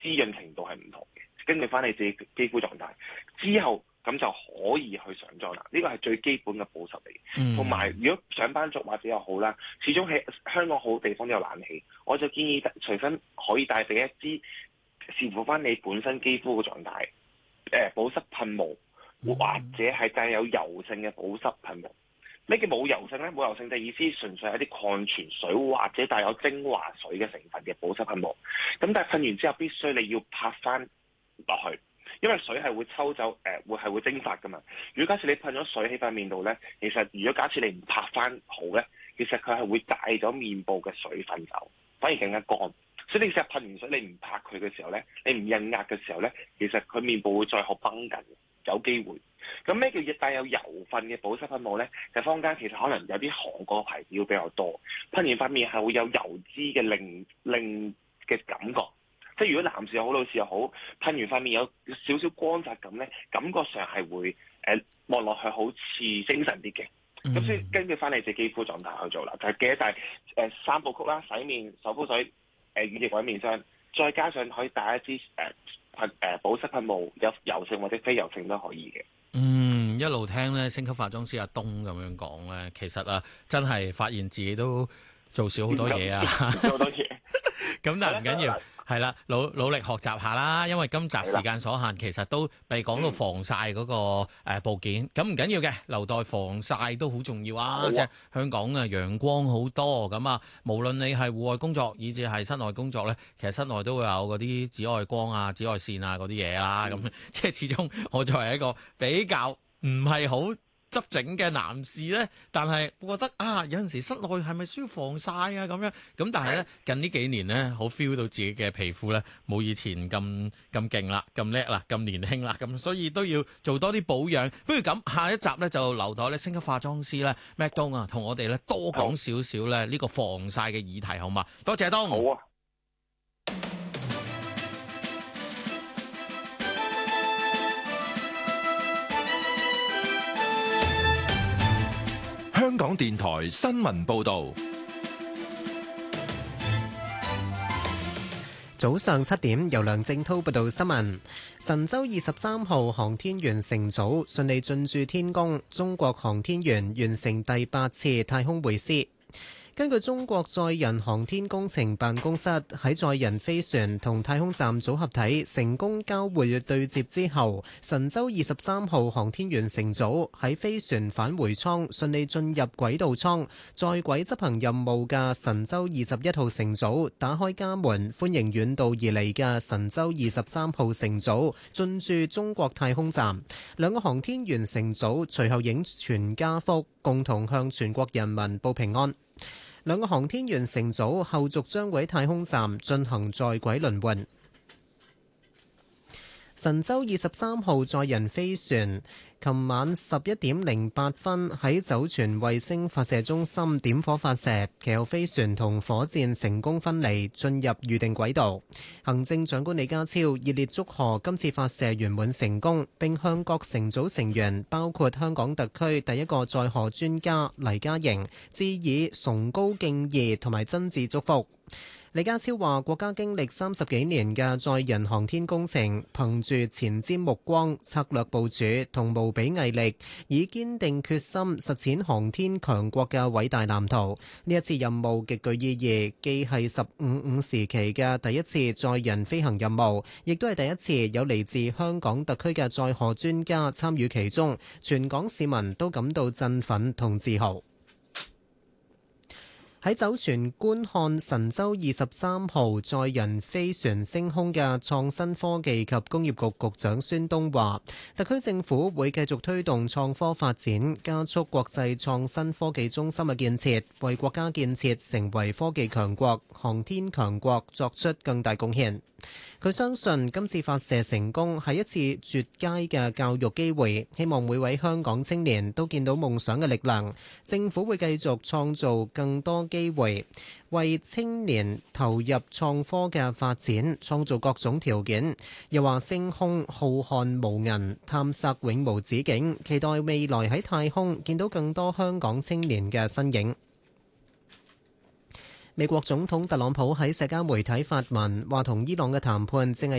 滋潤程度係唔同嘅，根據翻你自己肌膚狀態之後，咁就可以去上妝啦。呢個係最基本嘅保濕嚟嘅。同埋如果上班族或者又好啦，始終喺香港好多地方都有冷氣，我就建議隨身可以帶備一支視乎翻你本身肌膚嘅狀態，保濕噴霧，或者係帶有油性嘅保濕噴霧。咩叫冇油性咧？冇油性嘅意思純粹係一啲礦泉水或者帶有精華水嘅成分嘅保濕噴霧。咁但係噴完之後必須你要拍翻落去，因為水係會抽走會蒸發噶嘛。如果假設你噴咗水喺塊面度咧，其實如果假設你唔拍翻好咧，其實佢係會帶咗面部嘅水分走，反而更加乾。所以你成日噴完水你唔拍佢嘅時候咧，你唔印壓嘅時候咧，其實佢面部會再好繃緊，有機會。咁咩叫帶有油分嘅保濕噴霧咧？就坊間其實可能有啲韓國牌子會比較多，噴完塊面係會有油脂嘅令嘅感覺。即係如果男士又好，女士又好，噴完塊面有少少光澤感咧，感覺上係會望落去好似精神啲嘅。咁所以根據翻你隻肌膚狀態去做啦，就係記得帶三部曲啦，洗面、手敷水、乳液或者面霜，再加上可以帶一支保濕噴霧，有油性或者非油性都可以嘅。 一路聽咧，星級化妝師阿東咁樣講咧，其實啊，真係發現自己都做少好多嘢啊， 做好多嘢。 咁但係唔緊要，係啦，努力學習下啦。因為今集時間所限，其實都被講到防曬嗰個部件。咁唔緊要嘅，留待防曬都好重要啊！即係香港啊，陽光好多咁啊，無論你係戶外工作，以至係室內工作咧，其實室內都會有嗰啲紫外光啊、紫外線啊嗰啲嘢啦。咁即係始終我作為一個比較唔係好執整嘅男士咧，但係我覺得啊，有陣時室內係咪需要防曬啊咁樣？咁但係咧，近呢幾年咧，好 feel 到自己嘅皮膚咧冇以前咁勁啦、咁叻啦、咁年輕啦，咁所以都要做多啲保養。不如咁，下一集咧就留待咧星級化妝師咧 Mac 東啊，同我哋咧多講少少咧呢個防曬嘅議題，好嘛？多謝東。 好啊。 香港電台新聞報導， 早上7點，由梁正濤報道新聞。神舟23號航天員乘組順利進駐天宮，中國航天員完成第8次太空會師。根據中國載人航天工程辦公室喺載人飛船同太空站組合體成功交會對接之後，神舟23號航天員乘組喺飛船返回艙順利進入軌道艙，在軌執行任務嘅神舟21號乘組打開家門，歡迎遠道而嚟嘅神舟23號乘組進駐中國太空站。兩個航天員乘組隨後影全家福，共同向全國人民報平安。兩個航天員乘組後續將會喺太空站進行在軌輪換。神舟23號載人飛船琴晚11點08分喺酒泉衛星發射中心點火發射，其後飛船同火箭成功分離，進入預定軌道。行政長官李家超熱烈祝賀今次發射圓滿成功，並向各乘組成員，包括香港特區第一個載荷專家黎嘉瑩，致以崇高敬意同埋真摯祝福。李家超話：國家經歷30幾年嘅載人航天工程，憑住前瞻目光、策略部署同無比毅力，以堅定決心實踐航天強國嘅偉大藍圖。呢一次任務極具意義，既係15/5時期嘅第一次載人飛行任務，亦都係第一次有嚟自香港特區嘅載荷專家參與其中，全港市民都感到振奮同自豪。喺酒泉觀看神舟23號載人飛船升空嘅創新科技及工業局局長孫東話，特區政府會繼續推動創科發展，加速國際創新科技中心嘅建設，為國家建設成為科技強國、航天強國作出更大貢獻。佢相信今次發射成功係一次絕佳嘅教育機會，希望每位香港青年都見到夢想嘅力量。政府會繼續創造更多機會，為青年投入創科嘅發展創造各種條件。又話升空浩瀚無垠，探索永無止境，期待未來喺太空見到更多香港青年嘅身影。 美國總統特朗普喺社交媒體發文，話同伊朗嘅談判正係